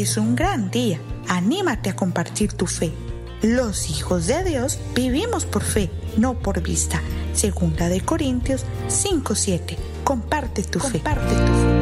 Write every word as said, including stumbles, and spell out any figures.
Es un gran día. Anímate a compartir tu fe. Los hijos de Dios vivimos por fe, no por vista. Segunda de Corintios cinco siete. Comparte tu fe. Comparte tu fe.